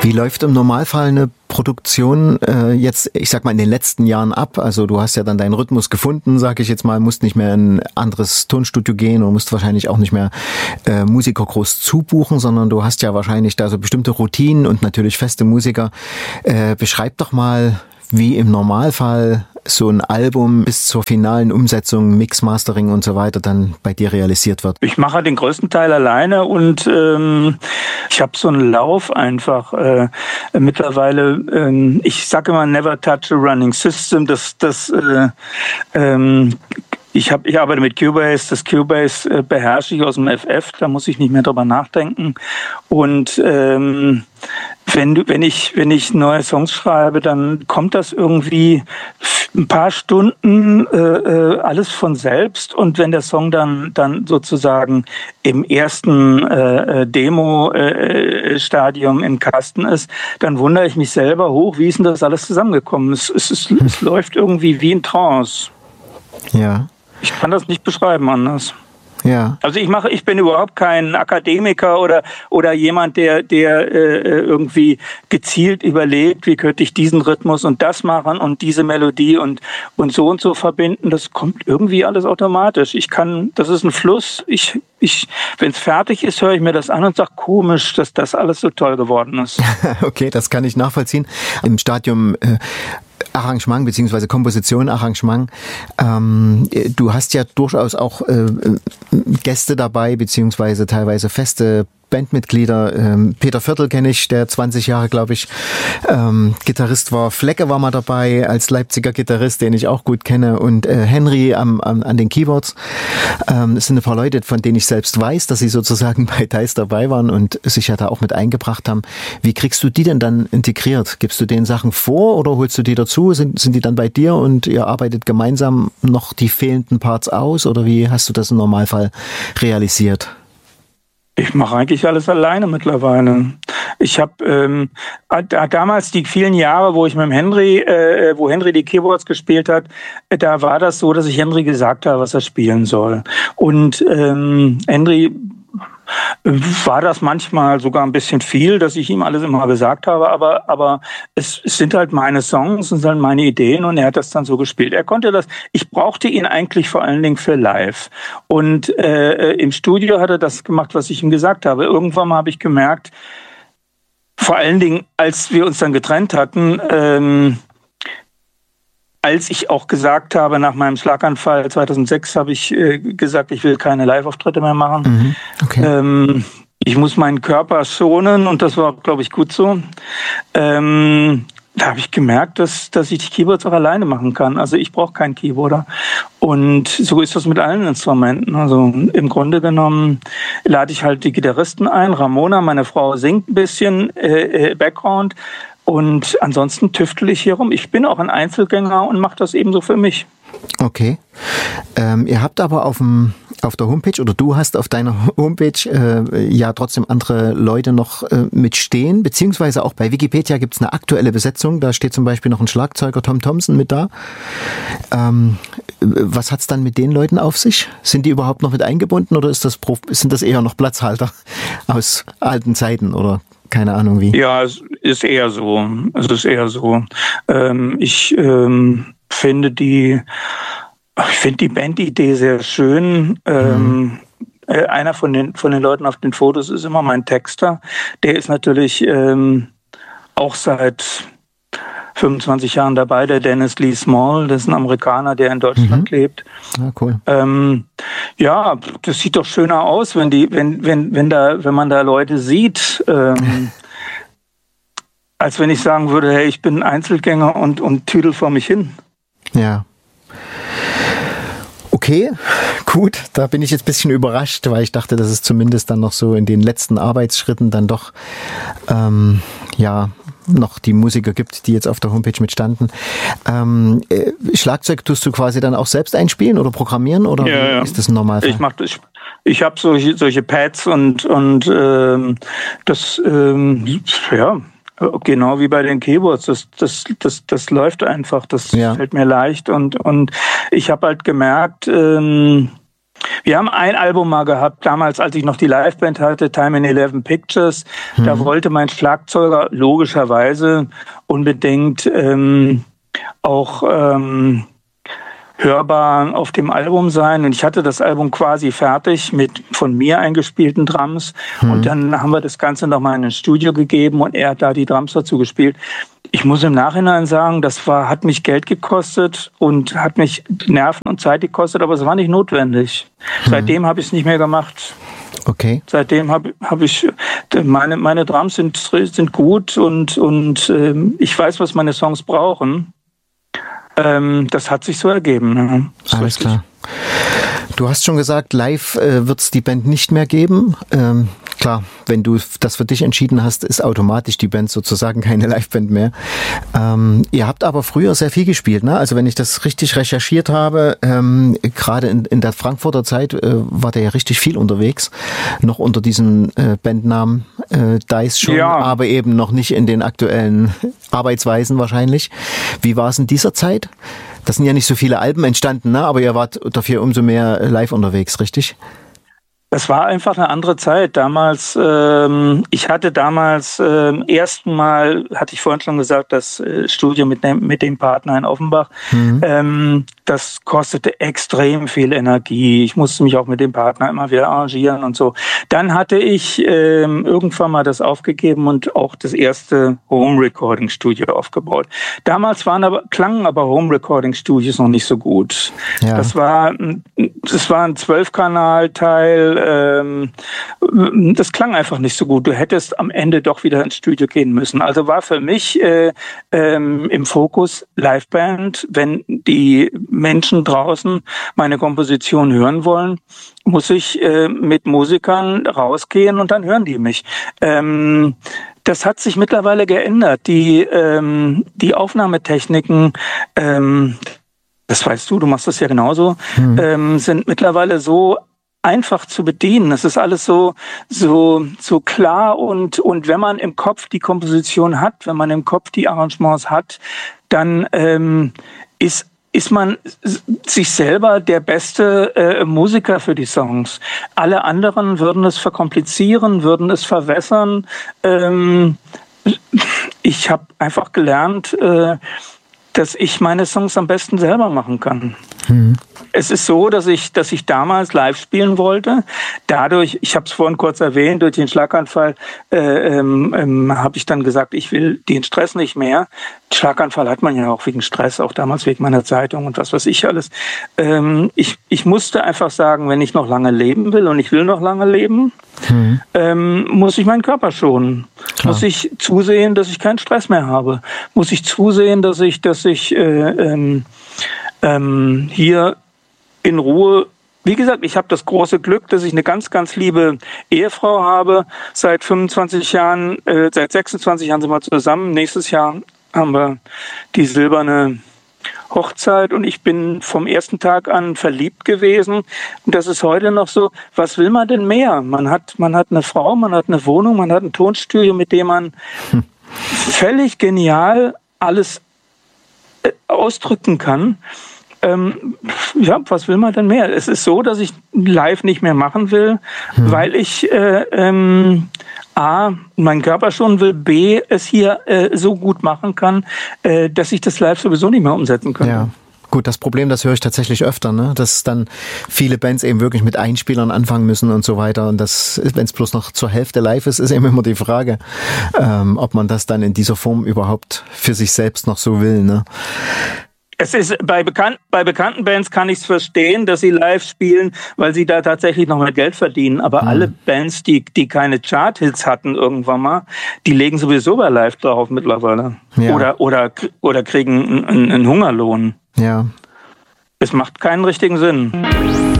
Wie läuft im Normalfall eine Produktion jetzt, ich sag mal, in den letzten Jahren ab? Also du hast ja dann deinen Rhythmus gefunden, sag ich jetzt mal, musst nicht mehr in ein anderes Tonstudio gehen und musst wahrscheinlich auch nicht mehr Musiker groß zubuchen, sondern du hast ja wahrscheinlich da so bestimmte Routinen und natürlich feste Musiker. Beschreib doch mal, wie im Normalfall so ein Album bis zur finalen Umsetzung, Mix, Mastering und so weiter dann bei dir realisiert wird? Ich mache den größten Teil alleine und ich habe so einen Lauf einfach mittlerweile. Ich sage immer, never touch a running system. Ich arbeite mit Cubase. Das Cubase beherrsche ich aus dem FF. Da muss ich nicht mehr drüber nachdenken. Und wenn ich neue Songs schreibe, dann kommt das irgendwie ein paar Stunden alles von selbst. Und wenn der Song dann sozusagen im ersten Demo-Stadium im Kasten ist, dann wundere ich mich selber hoch, wie ist denn das alles zusammengekommen? Es läuft irgendwie wie in Trance. Ja. Ich kann das nicht beschreiben anders. Ja. Also ich bin überhaupt kein Akademiker oder jemand, der irgendwie gezielt überlegt, wie könnte ich diesen Rhythmus und das machen und diese Melodie und so verbinden. Das kommt irgendwie alles automatisch. Das ist ein Fluss. Wenn es fertig ist, höre ich mir das an und sage, komisch, dass das alles so toll geworden ist. Okay, das kann ich nachvollziehen. Im Stadium Arrangement beziehungsweise Komposition, Arrangement. Du hast ja durchaus auch Gäste dabei, beziehungsweise teilweise feste Bandmitglieder. Peter Viertel kenne ich, der 20 Jahre, glaube ich, Gitarrist war. Flecke war mal dabei als Leipziger Gitarrist, den ich auch gut kenne. Und Henry an den Keyboards. Es sind ein paar Leute, von denen ich selbst weiß, dass sie sozusagen bei Theis dabei waren und sich ja da auch mit eingebracht haben. Wie kriegst du die denn dann integriert? Gibst du denen Sachen vor oder holst du die dazu? Sind die dann bei dir und ihr arbeitet gemeinsam noch die fehlenden Parts aus? Oder wie hast du das im Normalfall realisiert? Ich mache eigentlich alles alleine mittlerweile. Ich habe damals die vielen Jahre, wo ich mit dem wo Henry die Keyboards gespielt hat, da war das so, dass ich Henry gesagt habe, was er spielen soll. Und Henry war das manchmal sogar ein bisschen viel, dass ich ihm alles immer gesagt habe, aber es sind halt meine Songs, es sind halt meine Ideen und er hat das dann so gespielt. Er konnte das, ich brauchte ihn eigentlich vor allen Dingen für live. Und im Studio hat er das gemacht, was ich ihm gesagt habe. Irgendwann mal habe ich gemerkt, vor allen Dingen, als wir uns dann getrennt hatten, als ich auch gesagt habe, nach meinem Schlaganfall 2006 habe ich gesagt, ich will keine Live-Auftritte mehr machen. Mhm, okay. Ich muss meinen Körper schonen und das war, glaube ich, gut so. Da habe ich gemerkt, dass ich die Keyboards auch alleine machen kann. Also ich brauche keinen Keyboarder. Und so ist das mit allen Instrumenten. Also im Grunde genommen lade ich halt die Gitarristen ein. Ramona, meine Frau, singt ein bisschen Background. Und ansonsten tüftel ich hier rum. Ich bin auch ein Einzelgänger und mache das ebenso für mich. Okay. Ihr habt aber auf der Homepage oder du hast auf deiner Homepage ja trotzdem andere Leute noch mitstehen, beziehungsweise auch bei Wikipedia gibt's eine aktuelle Besetzung. Da steht zum Beispiel noch ein Schlagzeuger, Tom Thompson, mit da. Was hat's dann mit den Leuten auf sich? Sind die überhaupt noch mit eingebunden oder sind das eher noch Platzhalter aus alten Zeiten oder? Keine Ahnung wie. Ja, es ist eher so. Ich finde die Bandidee sehr schön. Einer von den Leuten auf den Fotos ist immer mein Texter. Der ist natürlich auch seit 25 Jahren dabei, der Dennis Lee Small. Das ist ein Amerikaner, der in Deutschland lebt. Ja, cool. Ja, das sieht doch schöner aus, wenn man da Leute sieht, als wenn ich sagen würde, hey, ich bin Einzelgänger und tüdel vor mich hin. Ja. Okay, gut, da bin ich jetzt ein bisschen überrascht, weil ich dachte, dass es zumindest dann noch so in den letzten Arbeitsschritten dann doch noch die Musiker gibt, die jetzt auf der Homepage mitstanden. Schlagzeug tust du quasi dann auch selbst einspielen oder programmieren oder ja. Ist das ein Normalfall? Ich habe solche Pads und das genau wie bei den Keyboards, das läuft einfach, das fällt mir leicht und ich habe halt gemerkt, Wir haben ein Album mal gehabt, damals, als ich noch die Liveband hatte, Time in 11 Pictures. Da wollte mein Schlagzeuger logischerweise unbedingt auch hörbar auf dem Album sein. Und ich hatte das Album quasi fertig mit von mir eingespielten Drums. Und dann haben wir das Ganze nochmal in ein Studio gegeben und er hat da die Drums dazu gespielt. Ich muss im Nachhinein sagen, hat mich Geld gekostet und hat mich Nerven und Zeit gekostet, aber es war nicht notwendig. Seitdem habe ich es nicht mehr gemacht. Okay. Seitdem habe ich meine Drums sind gut und ich weiß, was meine Songs brauchen. Das hat sich so ergeben. Ja. Alles klar. Du hast schon gesagt, live wird es die Band nicht mehr geben. Klar, wenn du das für dich entschieden hast, ist automatisch die Band sozusagen keine Liveband mehr. Ihr habt aber früher sehr viel gespielt, ne? Also wenn ich das richtig recherchiert habe, gerade in der Frankfurter Zeit war der ja richtig viel unterwegs, noch unter diesem Bandnamen Dice schon, ja. Aber eben noch nicht in den aktuellen Arbeitsweisen wahrscheinlich. Wie war es in dieser Zeit? Das sind ja nicht so viele Alben entstanden, ne? Aber ihr wart dafür umso mehr live unterwegs, richtig? Das war einfach eine andere Zeit. Damals, ich hatte damals erstmal, hatte ich vorhin schon gesagt, das Studio mit dem Partner in Offenbach. Das kostete extrem viel Energie. Ich musste mich auch mit dem Partner immer wieder arrangieren und so. Dann hatte ich irgendwann mal das aufgegeben und auch das erste Home-Recording-Studio aufgebaut. Damals klangen aber Home-Recording-Studios noch nicht so gut. Ja. Das war ein 12-Kanal-Teil. Das klang einfach nicht so gut. Du hättest am Ende doch wieder ins Studio gehen müssen. Also war für mich im Fokus Liveband. Wenn die Menschen draußen meine Komposition hören wollen, muss ich mit Musikern rausgehen und dann hören die mich. Das hat sich mittlerweile geändert. Die Aufnahmetechniken, das weißt du machst das ja genauso, sind mittlerweile so einfach zu bedienen. Es ist alles so klar und wenn man im Kopf die Komposition hat, wenn man im Kopf die Arrangements hat, dann ist man sich selber der beste Musiker für die Songs. Alle anderen würden es verkomplizieren, würden es verwässern. Ich habe einfach gelernt, dass ich meine Songs am besten selber machen kann. Es ist so, dass ich damals live spielen wollte. Dadurch, ich habe es vorhin kurz erwähnt, durch den Schlaganfall habe ich dann gesagt, ich will den Stress nicht mehr. Schlaganfall hat man ja auch wegen Stress, auch damals wegen meiner Zeitung und was weiß ich alles. Ich musste einfach sagen, wenn ich noch lange leben will und ich will noch lange leben, muss ich meinen Körper schonen. Klar. Muss ich zusehen, dass ich keinen Stress mehr habe. Muss ich zusehen, dass ich hier in Ruhe, wie gesagt, ich habe das große Glück, dass ich eine ganz, ganz liebe Ehefrau habe. Seit 25 Jahren, seit 26 Jahren sind wir zusammen. Nächstes Jahr haben wir die silberne Hochzeit und ich bin vom ersten Tag an verliebt gewesen. Und das ist heute noch so. Was will man denn mehr? Man hat eine Frau, man hat eine Wohnung, man hat ein Tonstudio, mit dem man völlig genial alles ausdrücken kann. Ja, was will man denn mehr? Es ist so, dass ich live nicht mehr machen will, weil ich A, meinen Körper schon will, B, es hier so gut machen kann, dass ich das live sowieso nicht mehr umsetzen kann. Ja. Gut, das Problem, das höre ich tatsächlich öfter, ne? Dass dann viele Bands eben wirklich mit Einspielern anfangen müssen und so weiter. Und das, wenn es bloß noch zur Hälfte live ist, ist eben immer die Frage, ob man das dann in dieser Form überhaupt für sich selbst noch so will, ne? Es ist bei bekannten Bands kann ich es verstehen, dass sie live spielen, weil sie da tatsächlich noch mehr Geld verdienen. Aber alle Bands, die keine Chart-Hits hatten irgendwann mal, die legen sowieso bei live drauf mittlerweile. Ja. Oder kriegen einen Hungerlohn. Ja. Es macht keinen richtigen Sinn.